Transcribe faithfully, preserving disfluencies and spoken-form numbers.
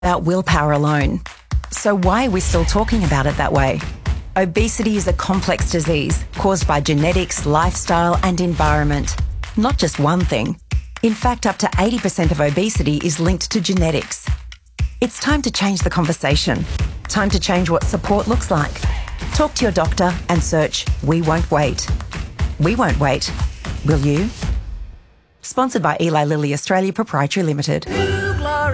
about willpower alone. So why are we still talking about it that way? Obesity is a complex disease caused by genetics, lifestyle and environment. Not just one thing. In fact, up to eighty percent of obesity is linked to genetics. It's time to change the conversation. Time to change what support looks like. Talk to your doctor and search We Won't Wait. We won't wait. Will you? Sponsored by Eli Lilly Australia Proprietary Limited.